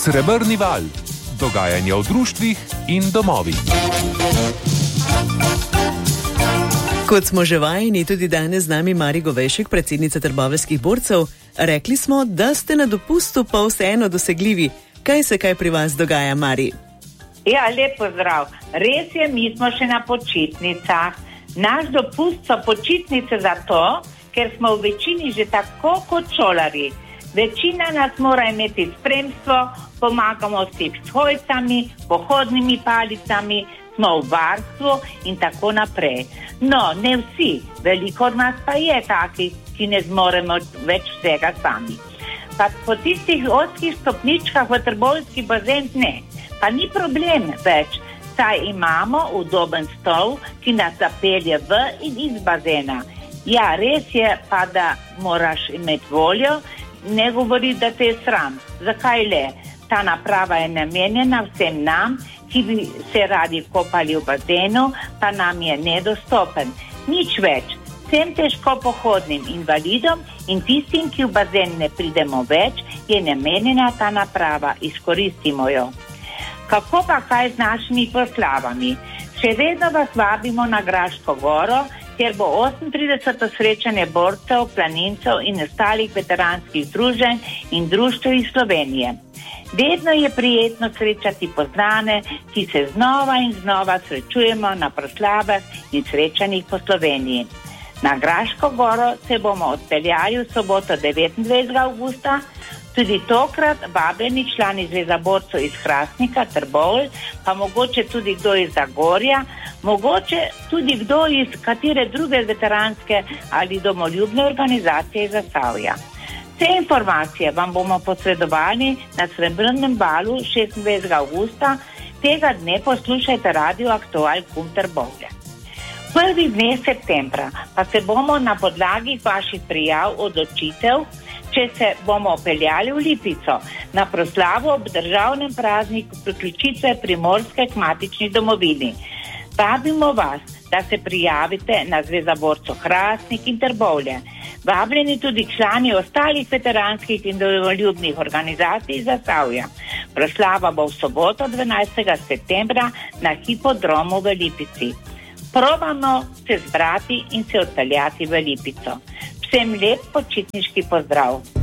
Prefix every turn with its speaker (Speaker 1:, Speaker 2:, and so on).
Speaker 1: Srebrni val. Dogajanje v društvih in domovih.
Speaker 2: Kot smo že vajeni, tudi danes z nami Mari Govejšek, predsednica trboveljskih borcev. Rekli smo, da ste na dopustu pa vseeno dosegljivi. Kaj pri vas dogaja, Mari?
Speaker 3: Ja, lep pozdrav. Res je, mi smo še na počitnicah. Naš dopust so počitnice zato, ker smo v večini že tako kot šolari. Večina nas mora imeti spremstvo, pomagamo si s hojcami, pohodnimi palicami, smo v varstvu in tako naprej. No, ne vsi, veliko od nas pa je takih, ki ne zmoremo več vsega sami. Pa po tistih ozkih stopničkah v trboveljski bazen ne, pa ni problem več, saj imamo udoben stol, ki nas zapelje v in iz bazena. Ja, res je pa, da moraš imeti voljo, ne govori, da te je sram. Zakaj le? Ta naprava je namenjena vsem nam, ki bi se radi kopali v bazenu, pa nam je nedostopen. Nič več. Vsem težko pohodnim invalidom in tistim, ki v bazen ne pridemo več, je namenjena ta naprava. Izkoristimo jo. Kako pa kaj z našimi proslavami? Še vedno vas vabimo na Graško goro, kjer bo 38. srečanje borcev, planincev in ostalih veteranskih združenj in društev iz Slovenije. Vedno je prijetno srečati poznane, ki se znova in znova srečujemo na proslavah in srečanjih po Sloveniji. Na Graško goro se bomo odpeljali v soboto 29. avgusta, tudi tokrat vabljeni člani Zveza borcev iz Hrastnika, Trbovelj, pa mogoče tudi kdo iz Zagorja, mogoče tudi kdo iz katere druge veteranske ali domoljubne organizacije iz Zasavja. Vse informacije vam bomo posredovali na Srebrnem valu 26. avgusta, tega dne poslušajte Radio Aktual Kum Trbovlje. Prvi dne septembra pa se bomo na podlagi vaših prijav odločitev, če se bomo peljali v Lipico na proslavo ob državnem prazniku priključitve Primorske k matični domovini. Vabimo vas, da se prijavite na Zveza borcev Hrastnik in Trbovlje. Vabljeni tudi člani ostalih veteranskih in domoljubnih organizacij iz Zasavja. Proslava bo v soboto 12. septembra na hipodromu v Lipici. Probamo se zbrati in se odpeljati v Lipico. Vsem lep počitniški pozdrav.